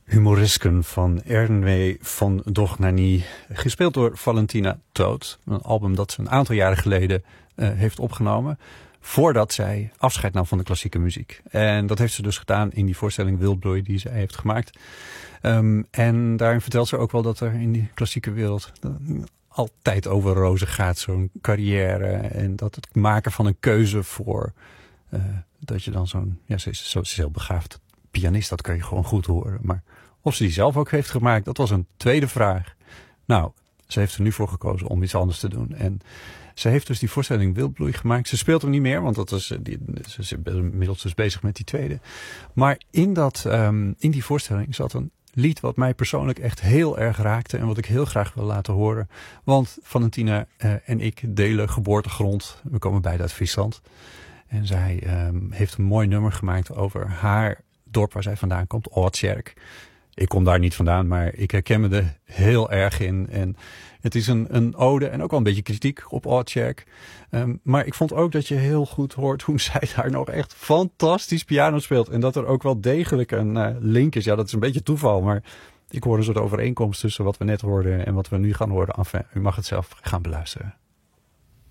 Humoresken van Ernwee van Dohnanyi, gespeeld door Valentina Todt. Een album dat ze een aantal jaren geleden heeft opgenomen, voordat zij afscheid nam van de klassieke muziek. En dat heeft ze dus gedaan in die voorstelling Wildbloei die zij heeft gemaakt. En daarin vertelt ze ook wel dat er in die klassieke wereld altijd over rozen gaat, zo'n carrière. En dat het maken van een keuze voor dat je dan zo'n, ja, ze is heel begaafd pianist, dat kan je gewoon goed horen. Maar of ze die zelf ook heeft gemaakt, dat was een tweede vraag. Nou, ze heeft er nu voor gekozen om iets anders te doen. En ze heeft dus die voorstelling Wildbloei gemaakt. Ze speelt hem niet meer, want dat was, ze is inmiddels dus bezig met die tweede. Maar in die voorstelling zat een lied wat mij persoonlijk echt heel erg raakte en wat ik heel graag wil laten horen. Want Valentina en ik delen geboortegrond. We komen beide uit Friesland. En zij heeft een mooi nummer gemaakt over haar dorp waar zij vandaan komt, Oortjerk. Ik kom daar niet vandaan, maar ik herken me er heel erg in. En het is een ode en ook wel een beetje kritiek op Oortjerk. Maar ik vond ook dat je heel goed hoort hoe zij daar nog echt fantastisch piano speelt. En dat er ook wel degelijk een link is. Ja, dat is een beetje toeval, maar ik hoor een soort overeenkomst tussen wat we net hoorden en wat we nu gaan horen. Enfin, u mag het zelf gaan beluisteren.